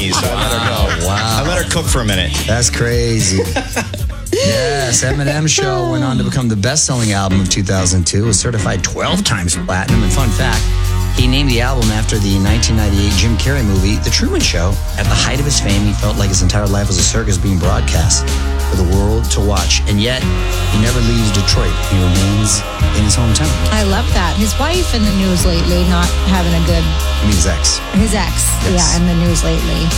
me, so I let her go. Wow. I let her cook for a minute. That's crazy. Yes, Eminem Show went on to become the best-selling album of 2002. It was certified 12 times platinum. And fun fact, he named the album after the 1998 Jim Carrey movie, The Truman Show. At the height of his fame, he felt like his entire life was a circus being broadcast for the world to watch. And yet, he never leaves Detroit. He remains in his hometown. I love that. His wife in the news lately not having a good... I mean, his ex. His ex, Yes. yeah, in the news lately.